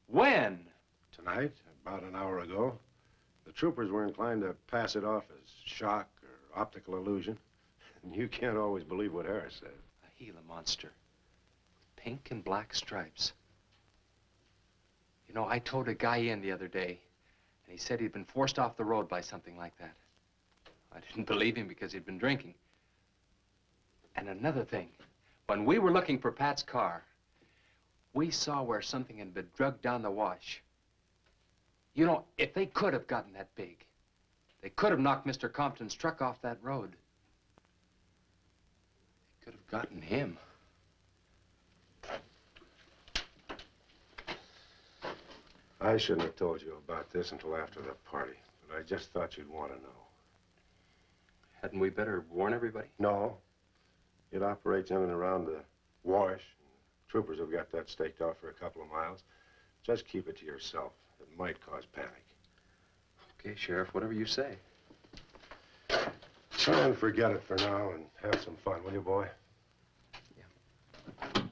When? Tonight, about an hour ago. The troopers were inclined to pass it off as shock or optical illusion. And you can't always believe what Harris says. A Gila monster. Pink and black stripes. You know, I towed a guy in the other day, and he said he'd been forced off the road by something like that. I didn't believe him because he'd been drinking. And another thing, when we were looking for Pat's car, we saw where something had been drugged down the wash. You know, if they could have gotten that big, they could have knocked Mr. Compton's truck off that road. They could have gotten him. I shouldn't have told you about this until after the party, but I just thought you'd want to know. Hadn't we better warn everybody? No. It operates in and around the wash. Troopers have got that staked out for a couple of miles. Just keep it to yourself. It might cause panic. Okay, Sheriff, whatever you say. Try and forget it for now and have some fun, will you, boy? Yeah.